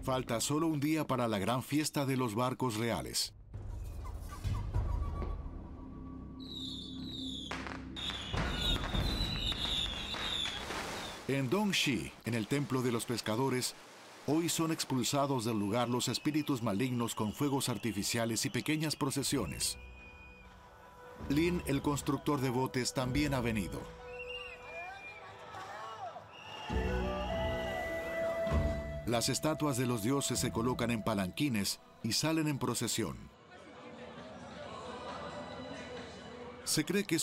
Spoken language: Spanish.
Falta solo un día para la gran fiesta de los barcos reales. En Dongxi, en el templo de los pescadores, hoy son expulsados del lugar los espíritus malignos con fuegos artificiales y pequeñas procesiones. Lin, el constructor de botes, también ha venido. Las estatuas de los dioses se colocan en palanquines y salen en procesión. Se cree que